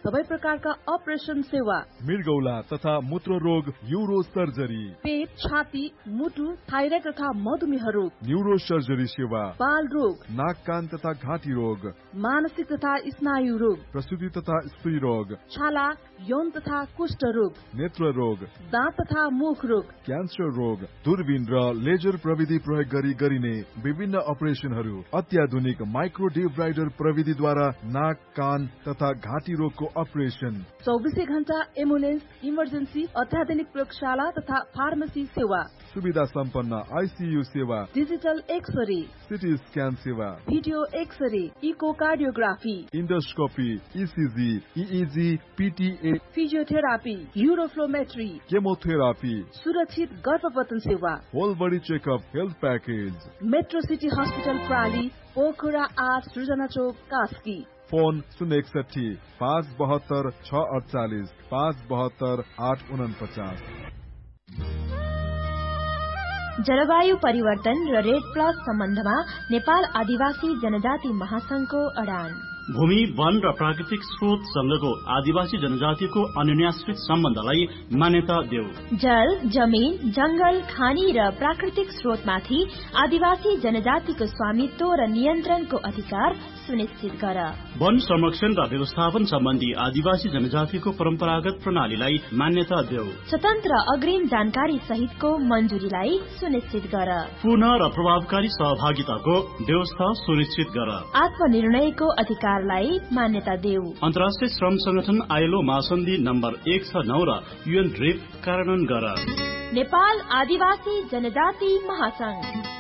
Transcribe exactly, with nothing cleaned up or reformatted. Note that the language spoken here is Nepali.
सबै प्रकारका अपरेसन सेवा, मृगौला तथा मूत्र रोग, यूरो सर्जरी, पेट, छाती, मुटु, थाइराइड तथा मधुमेह रोग, न्यूरो सर्जरी सेवा, बाल रोग, नाक कान तथा घाँटी रोग, मानसिक तथा स्नायु रोग, प्रसूति तथा स्त्री रोग, छाला, यौन तथा कुष्ठ रोग, नेत्र रोग, दाँत तथा मुख रोग, क्यान्सर रोग, दूरबीन र लेजर प्रविधि प्रयोग गरी गरिने विभिन्न अपरेसनहरू, अत्याधुनिक माइक्रो डिब्राइडर प्रविधिद्वारा नाक कान तथा घाँटी रोगको अपरेसन, चौबिसै घण्टा एम्बुलेन्स, इमर्जेन्सी, अत्याधुनिक प्रयोगशाला तथा फार्मेसी सेवा, सुविधा सम्पन्न आइसियू सेवा, डिजिटल एक्सरे, सिटी स्क्यान सेवा, video x-ray, echocardiography, endoscopy, ECG, इइजी, पिटिए, physiotherapy, युरोफ्लोमेट्री, chemotherapy, सुरक्षित गर्भपतन सेवा, whole body checkup health package, metro city hospital प्राली, Pokhara आठ, सृजना चौक, कास्की। फोन शून्य एकसठी पाँच बहत्तर छ अडचालिस पाँच बहत्तर आठ उनपचास। जलवायु परिवर्तन र रेड प्लस सम्बन्धमा नेपाल आदिवासी जनजाति महासंघको अडान। भूमि, वन र प्राकृतिक स्रोत सँगको आदिवासी जनजातिको अन्योन्याश्रित सम्बन्धलाई मान्यता देऊ। जल, जमीन, जंगल, खानी र प्राकृतिक स्रोतमाथि आदिवासी जनजातिको स्वामित्व र नियन्त्रणको अधिकार सुनिश्चित गर। वन संरक्षण र व्यवस्थापन सम्बन्धी आदिवासी जनजातिको परम्परागत प्रणालीलाई मान्यता देऊ। स्वतन्त्र अग्रिम जानकारी सहितको मञ्जुरीलाई सुनिश्चित गर। पूर्ण र प्रभावकारी सहभागिताको व्यवस्था सुनिश्चित गर। आत्मनिर्णयको अधिकारलाई मान्यता देऊ। अन्तर्राष्ट्रिय श्रम संगठन आइएलओ महासन्धि नम्बर एक छ नौ र युएन ड्रिप कार्यान्वयन गर। नेपाल आदिवासी जनजाति महासंघ।